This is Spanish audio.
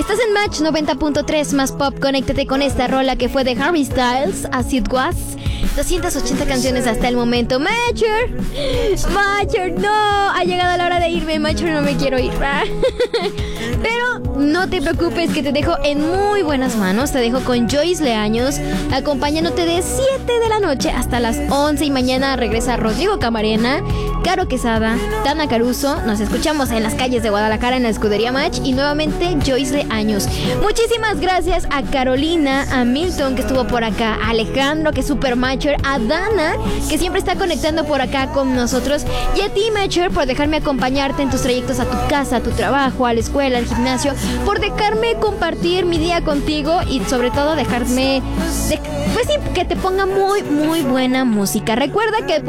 Estás en Match 90.3 más pop. Conéctate con esta rola que fue de Harry Styles, As It Was. 280 canciones hasta el momento. Matcher, no, ha llegado la hora de irme. Matcher, no me quiero ir. Pero no te preocupes, que te dejo en muy buenas manos. Te dejo con Joyce Leaños, acompañándote de 7 de la noche hasta las 11. Y mañana regresa Rodrigo Camarena, Caro Quesada, Dana Caruso. Nos escuchamos en las calles de Guadalajara en la escudería Match. Y nuevamente Joyce Leaños. Muchísimas gracias a Carolina, a Milton, que estuvo por acá, a Alejandro, que es super Matcher, a Dana, que siempre está conectando por acá con nosotros, y a ti, Matcher, por dejarme acompañarte en tus trayectos a tu casa, a tu trabajo, a la escuela, al gimnasio, por dejarme compartir mi día contigo y sobre todo dejarme, pues sí, que te ponga muy, muy buena música. Recuerda que